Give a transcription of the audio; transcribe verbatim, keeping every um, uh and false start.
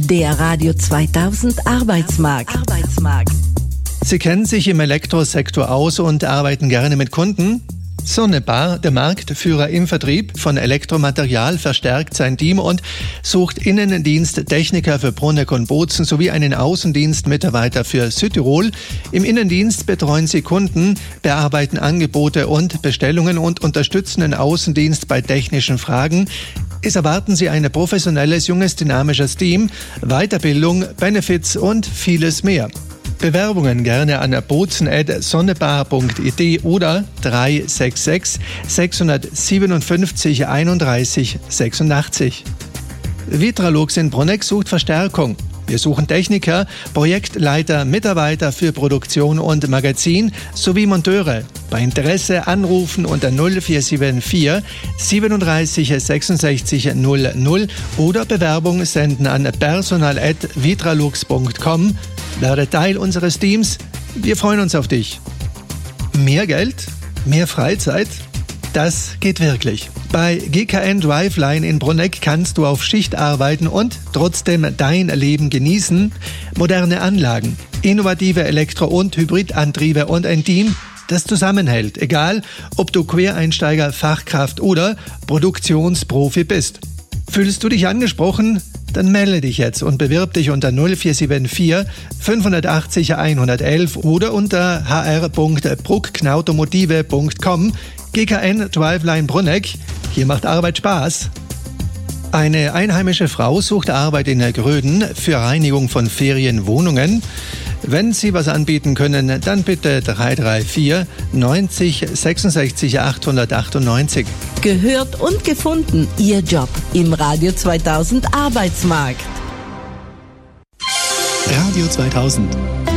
Der Radio zweitausend Arbeitsmarkt. Arbeitsmarkt. Sie kennen sich im Elektrosektor aus und arbeiten gerne mit Kunden? Sonnebar, der Marktführer im Vertrieb von Elektromaterial, verstärkt sein Team und sucht Innendiensttechniker für Bruneck und Bozen sowie einen Außendienstmitarbeiter für Südtirol. Im Innendienst betreuen sie Kunden, bearbeiten Angebote und Bestellungen und unterstützen den Außendienst bei technischen Fragen. Es erwarten Sie ein professionelles, junges, dynamisches Team, Weiterbildung, Benefits und vieles mehr. Bewerbungen gerne an bozen at sonnebar punkt I D oder drei sechs sechs, sechs sieben fünf, einunddreißig sechsundachtzig. Vitralux in Bruneck sucht Verstärkung. Wir suchen Techniker, Projektleiter, Mitarbeiter für Produktion und Magazin sowie Monteure. Bei Interesse anrufen unter null vier sieben vier, siebenunddreißig, sechsundsechzig null null oder Bewerbung senden an personal at vitralux punkt com. Werde Teil unseres Teams. Wir freuen uns auf dich. Mehr Geld? Mehr Freizeit? Das geht wirklich. Bei G K N Driveline in Bruneck kannst du auf Schicht arbeiten und trotzdem dein Leben genießen. Moderne Anlagen, innovative Elektro- und Hybridantriebe und ein Team, das zusammenhält. Egal, ob du Quereinsteiger, Fachkraft oder Produktionsprofi bist. Fühlst du dich angesprochen? Dann melde dich jetzt und bewirb dich unter null vier sieben vier, fünfundachtzig, hundertelf oder unter h r punkt bruckknautomotive punkt com. G K N Driveline Bruneck. Hier macht Arbeit Spaß. Eine einheimische Frau sucht Arbeit in Gröden für Reinigung von Ferienwohnungen. Wenn Sie was anbieten können, dann bitte drei drei vier, neunzig, sechsundsechzig, achthundertachtundneunzig. Gehört und gefunden, Ihr Job im Radio zweitausend Arbeitsmarkt. Radio zweitausend.